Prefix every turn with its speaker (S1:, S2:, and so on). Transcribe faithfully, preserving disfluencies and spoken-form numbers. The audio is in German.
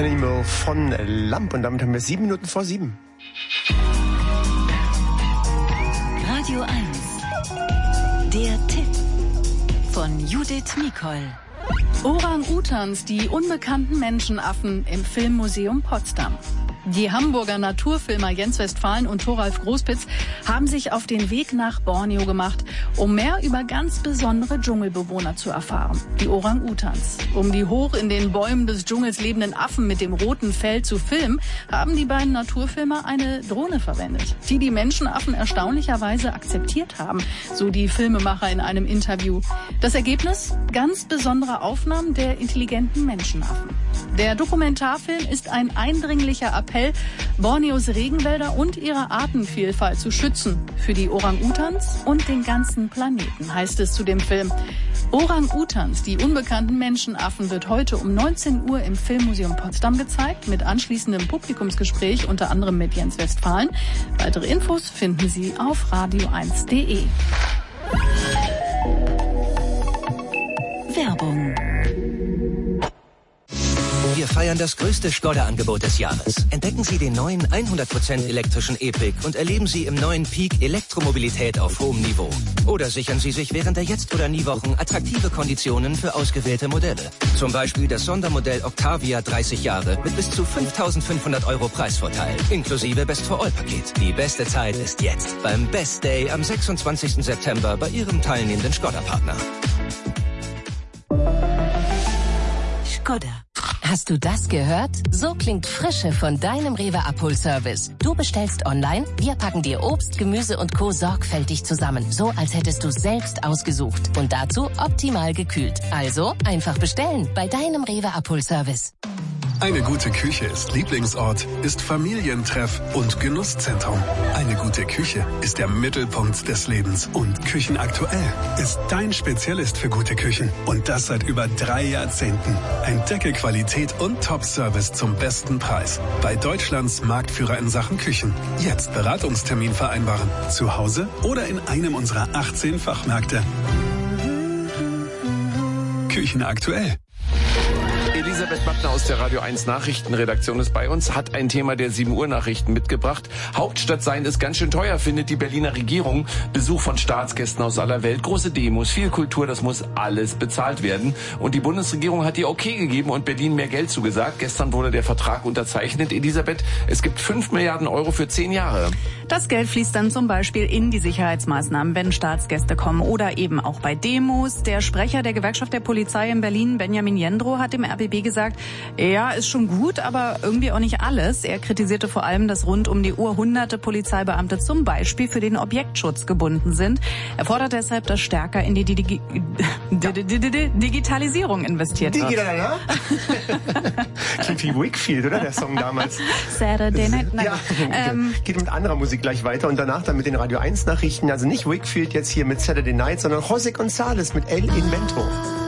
S1: Animal von Lamp. Und damit haben wir sieben Minuten vor sieben.
S2: Radio eins. Der Tipp von Judith Nicol.
S3: Orang-Utans, die unbekannten Menschenaffen im Filmmuseum Potsdam. Die Hamburger Naturfilmer Jens Westphalen und Thoralf Großpitz haben sich auf den Weg nach Borneo gemacht, um mehr über ganz besondere Dschungelbewohner zu erfahren, die Orang-Utans. Um die hoch in den Bäumen des Dschungels lebenden Affen mit dem roten Fell zu filmen, haben die beiden Naturfilmer eine Drohne verwendet, die die Menschenaffen erstaunlicherweise akzeptiert haben, so die Filmemacher in einem Interview. Das Ergebnis? Ganz besondere Aufnahmen der intelligenten Menschenaffen. Der Dokumentarfilm ist ein eindringlicher Appell, Borneos Regenwälder und ihre Artenvielfalt zu schützen. Für die Orang-Utans und den ganzen Planeten, heißt es zu dem Film. Orang-Utans, die unbekannten Menschenaffen, wird heute um neunzehn Uhr im Filmmuseum Potsdam gezeigt, mit anschließendem Publikumsgespräch, unter anderem mit Jens Westphalen. Weitere Infos finden Sie auf radio eins punkt de.
S2: Werbung.
S4: Wir feiern das größte Skoda-Angebot des Jahres. Entdecken Sie den neuen hundert Prozent elektrischen E-Pick und erleben Sie im neuen Peak Elektromobilität auf hohem Niveau. Oder sichern Sie sich während der Jetzt- oder Nie-Wochen attraktive Konditionen für ausgewählte Modelle. Zum Beispiel das Sondermodell Octavia dreißig Jahre mit bis zu fünftausendfünfhundert Euro Preisvorteil, inklusive Best-for-All-Paket. Die beste Zeit ist jetzt beim Best Day am sechsundzwanzigsten September bei Ihrem teilnehmenden Skoda-Partner.
S2: Skoda. Hast du das gehört? So klingt Frische von deinem Rewe Abholservice. Du bestellst online, wir packen dir Obst, Gemüse und Co. sorgfältig zusammen. So, als hättest du selbst ausgesucht. Und dazu optimal gekühlt. Also einfach bestellen bei deinem Rewe Abholservice.
S5: Eine gute Küche ist Lieblingsort, ist Familientreff und Genusszentrum. Eine gute Küche ist der Mittelpunkt des Lebens. Und Küchenaktuell ist dein Spezialist für gute Küchen. Und das seit über drei Jahrzehnten. Entdecke Qualität und Top-Service zum besten Preis. Bei Deutschlands Marktführer in Sachen Küchen. Jetzt Beratungstermin vereinbaren. Zu Hause oder in einem unserer achtzehn Fachmärkte. Küchenaktuell.
S6: Elisabeth Mattner aus der Radio eins Nachrichtenredaktion ist bei uns, hat ein Thema der sieben Uhr Nachrichten mitgebracht. Hauptstadt sein ist ganz schön teuer, findet die Berliner Regierung. Besuch von Staatsgästen aus aller Welt, große Demos, viel Kultur, das muss alles bezahlt werden. Und die Bundesregierung hat ihr okay gegeben und Berlin mehr Geld zugesagt. Gestern wurde der Vertrag unterzeichnet. Elisabeth, es gibt fünf Milliarden Euro für zehn Jahre.
S3: Das Geld fließt dann zum Beispiel in die Sicherheitsmaßnahmen, wenn Staatsgäste kommen oder eben auch bei Demos. Der Sprecher der Gewerkschaft der Polizei in Berlin, Benjamin Jendrow, hat dem R B B gesagt, ja, ist schon gut, aber irgendwie auch nicht alles. Er kritisierte vor allem, dass rund um die Uhr hunderte Polizeibeamte zum Beispiel für den Objektschutz gebunden sind. Er fordert deshalb, dass stärker in die Digi- Digitalisierung investiert wird.
S1: Digital, klingt wie Wakefield, oder? Der Song damals.
S3: Saturday Night.
S1: Ja, ähm, geht mit anderer Musik gleich weiter und danach dann mit den Radio eins Nachrichten. Also nicht Wakefield jetzt hier mit Saturday Night, sondern José González mit El Invento.